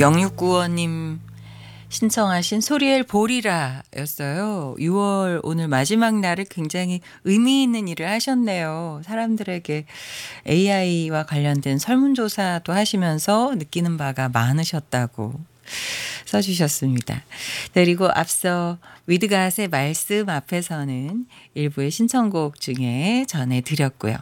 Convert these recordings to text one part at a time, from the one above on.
영육구원님 신청하신 소리엘 보리라 였어요. 6월 오늘 마지막 날을 굉장히 의미 있는 일을 하셨네요. 사람들에게 AI와 관련된 설문조사도 하시면서 느끼는 바가 많으셨다고 써주셨습니다. 그리고 앞서 위드갓의 말씀 앞에서는 일부의 신청곡 중에 전해드렸고요.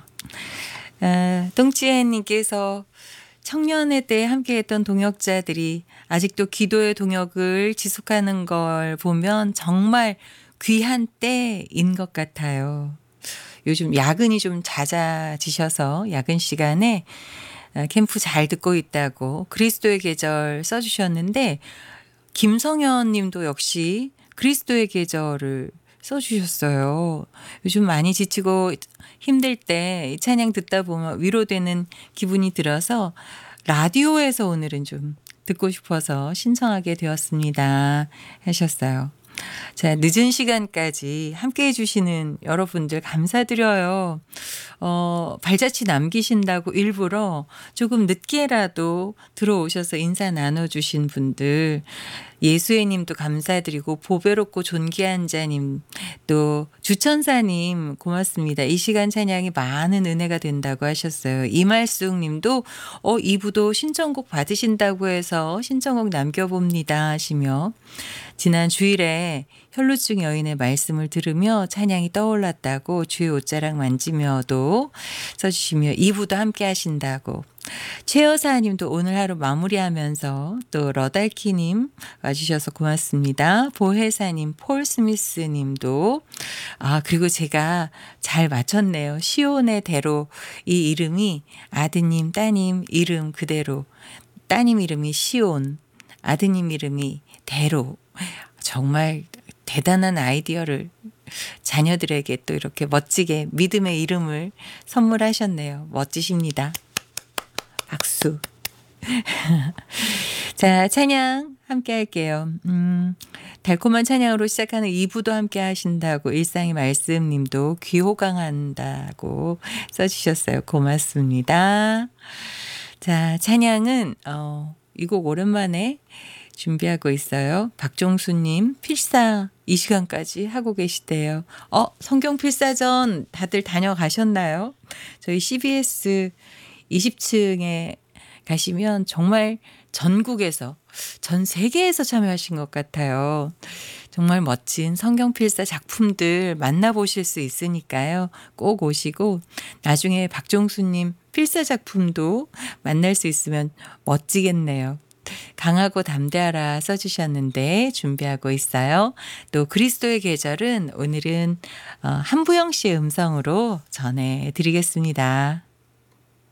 똥찌애님께서 청년회 때 함께했던 동역자들이 아직도 기도의 동역을 지속하는 걸 보면 정말 귀한 때인 것 같아요. 요즘 야근이 좀 잦아지셔서 야근 시간에 캠프 잘 듣고 있다고 그리스도의 계절 써주셨는데 김성현 님도 역시 그리스도의 계절을 써주셨어요. 요즘 많이 지치고 힘들 때 이 찬양 듣다 보면 위로되는 기분이 들어서 라디오에서 오늘은 좀 듣고 싶어서 신청하게 되었습니다 하셨어요. 자, 늦은 시간까지 함께 해주시는 여러분들 감사드려요. 발자취 남기신다고 일부러 조금 늦게라도 들어오셔서 인사 나눠주신 분들, 예수애님도 감사드리고 보배롭고 존귀한 자님, 또 주천사님 고맙습니다. 이 시간 찬양이 많은 은혜가 된다고 하셨어요. 이말숙님도 2부도 신청곡 받으신다고 해서 신청곡 남겨봅니다 하시며 지난 주일에 혈루증 여인의 말씀을 들으며 찬양이 떠올랐다고 주의 옷자락 만지며도 써주시며 2부도 함께 하신다고 최여사님도 오늘 하루 마무리하면서 또 러달키님 와주셔서 고맙습니다. 보혜사님 폴스미스님도 그리고 제가 잘 맞췄네요. 시온의 대로 이 이름이 아드님 따님 이름 그대로 따님 이름이 시온 아드님 이름이 대로 정말 대단한 아이디어를 자녀들에게 또 이렇게 멋지게 믿음의 이름을 선물하셨네요. 멋지십니다. 박수. 자, 찬양 함께 할게요. 달콤한 찬양으로 시작하는 2부도 함께 하신다고 일상의 말씀님도 귀호강한다고 써주셨어요. 고맙습니다. 자, 찬양은 이 곡 오랜만에 준비하고 있어요. 박종수님 필사 이 시간까지 하고 계시대요. 성경 필사전 다들 다녀가셨나요? 저희 CBS 20층에 가시면 정말 전국에서 전 세계에서 참여하신 것 같아요. 정말 멋진 성경 필사 작품들 만나보실 수 있으니까요. 꼭 오시고 나중에 박종수님 필사 작품도 만날 수 있으면 멋지겠네요. 강하고 담대하라 써주셨는데 준비하고 있어요. 또 그리스도의 계절은 오늘은 한부영 씨의 음성으로 전해드리겠습니다.